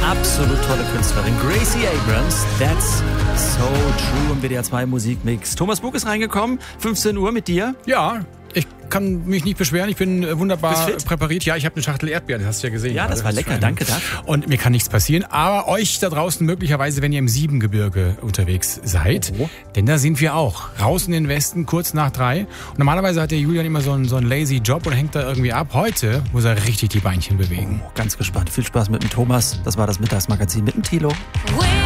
absolut tolle Künstlerin. Gracie Abrams, That's So True im WDR 2 Musikmix. Thomas Bug ist reingekommen, 15 Uhr mit dir. Ja, ich kann mich nicht beschweren, ich bin wunderbar präpariert. Ja, ich habe eine Schachtel Erdbeeren, das hast du ja gesehen. Ja, das war lecker, danke dafür. Und mir kann nichts passieren, aber euch da draußen möglicherweise, wenn ihr im Siebengebirge unterwegs seid, denn da sind wir auch. Raus in den Westen, kurz nach 3. Und normalerweise hat der Julian immer so einen lazy Job und hängt da irgendwie ab. Heute muss er richtig die Beinchen bewegen. Ganz gespannt. Viel Spaß mit dem Thomas. Das war das Mittagsmagazin mit dem Thilo.